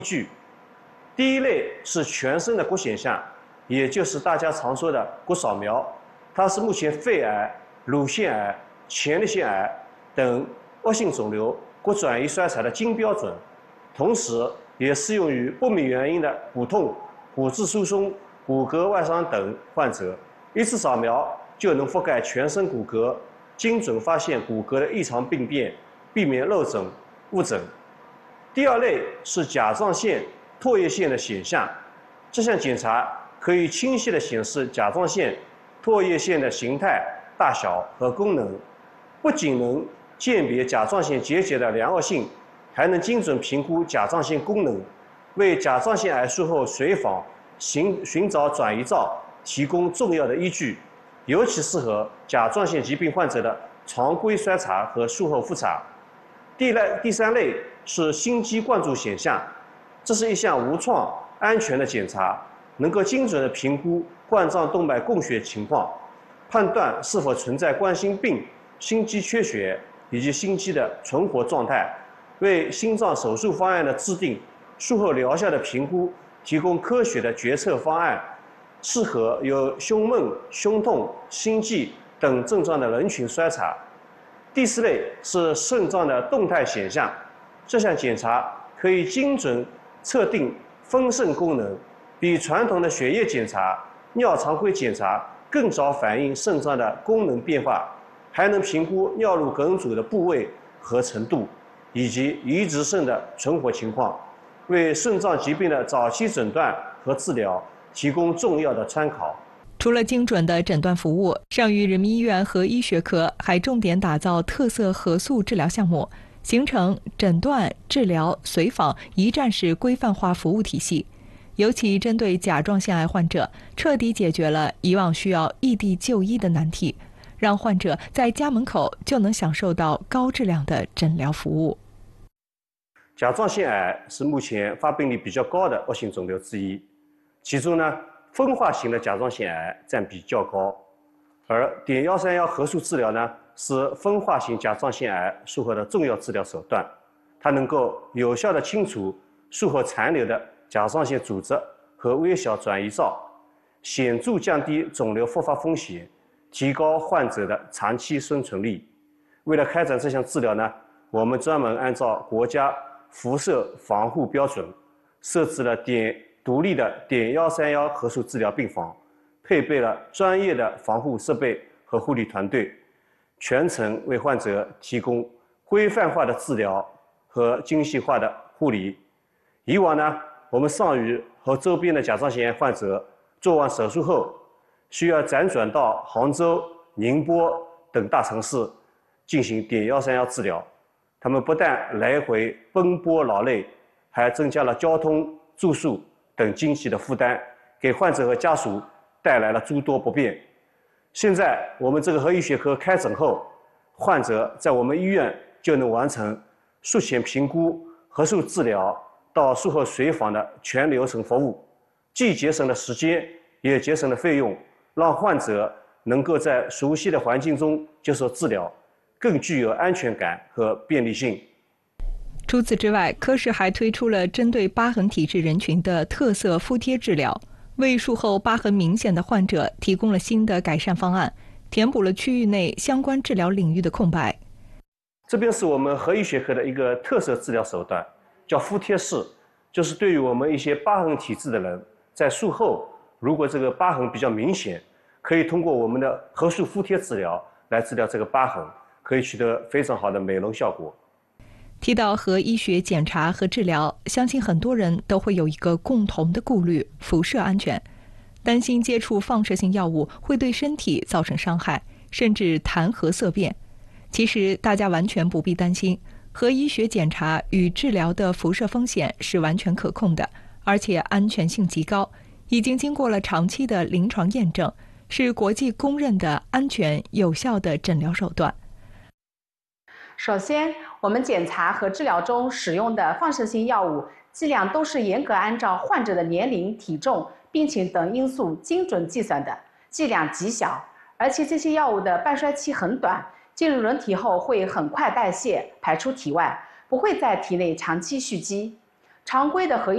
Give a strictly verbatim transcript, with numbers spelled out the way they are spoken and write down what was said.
据。第一类是全身的骨显像，也就是大家常说的骨扫描，它是目前肺癌、乳腺癌、前列腺癌等恶性肿瘤骨转移衰残的金标准，同时也适用于不明原因的骨痛、骨质疏松、骨骼外伤等患者。一次扫描就能覆盖全身骨骼，精准发现骨骼的异常病变，避免漏诊、误诊。第二类是甲状腺、唾液腺的显像，这项检查可以清晰地显示甲状腺、唾液腺的形态、大小和功能，不仅能鉴别甲状腺结节的良恶性，还能精准评估甲状腺功能，为甲状腺癌术后随访寻寻找转移灶提供重要的依据，尤其适合甲状腺疾病患者的常规筛查和术后复查。第类第三类是心肌灌注显像，这是一项无创、安全的检查，能够精准地评估冠状动脉供血情况，判断是否存在冠心病、心肌缺血以及心肌的存活状态，为心脏手术方案的制定、术后疗效的评估提供科学的决策方案，适合有胸闷、胸痛、心悸等症状的人群筛查。第四类是肾脏的动态显像，这项检查可以精准测定分肾功能，比传统的血液检查、尿常规检查更早反映肾脏的功能变化，还能评估尿路梗阻的部位和程度，以及移植肾的存活情况，为肾脏疾病的早期诊断和治疗提供重要的参考。 除了精准的诊断服务，上虞人民医院核医学科还重点打造特色核素治疗项目，形成诊断、治疗、随访一站式规范化服务体系。尤其针对甲状腺癌患者，彻底解决了以往需要异地就医的难题，让患者在家门口就能享受到高质量的诊疗服务。 甲状腺癌是目前发病率比较高的恶性肿瘤之一，其中呢，分化型的甲状腺癌占比较高，而碘一三一核素治疗呢，是分化型甲状腺癌术后的重要治疗手段，它能够有效地清除术后残留的甲状腺组织和微小转移灶，显著降低肿瘤复发风险，提高患者的长期生存力。为了开展这项治疗呢，我们专门按照国家辐射防护标准，设置了碘独立的碘一三一核素治疗病房，配备了专业的防护设备和护理团队，全程为患者提供规范化的治疗和精细化的护理。以往呢，我们上虞和周边的甲状腺癌患者做完手术后，需要辗转到杭州、宁波等大城市进行碘一三一治疗，他们不但来回奔波劳累，还增加了交通、住宿等经济的负担，给患者和家属带来了诸多不便。现在我们这个核医学科开诊后，患者在我们医院就能完成术前评估、核素治疗到术后随访的全流程服务，既节省了时间，也节省了费用，让患者能够在熟悉的环境中接受治疗，更具有安全感和便利性。 除此之外，科室还推出了针对疤痕体质人群的特色敷贴治疗，为术后疤痕明显的患者提供了新的改善方案，填补了区域内相关治疗领域的空白。 这边是我们核医学科的一个特色治疗手段，叫敷贴式，就是对于我们一些疤痕体质的人，在术后如果这个疤痕比较明显，可以通过我们的核素敷贴治疗来治疗这个疤痕，可以取得非常好的美容效果。 提到核医学检查和治疗，相信很多人都会有一个共同的顾虑：辐射安全，担心接触放射性药物会对身体造成伤害，甚至谈核色变。其实大家完全不必担心，核医学检查与治疗的辐射风险是完全可控的，而且安全性极高，已经经过了长期的临床验证，是国际公认的安全有效的诊疗手段。 首先，我们检查和治疗中使用的放射性药物剂量都是严格按照患者的年龄、体重、病情等因素精准计算的，剂量极小，而且这些药物的半衰期很短，进入人体后会很快代谢排出体外，不会在体内长期蓄积。常规的核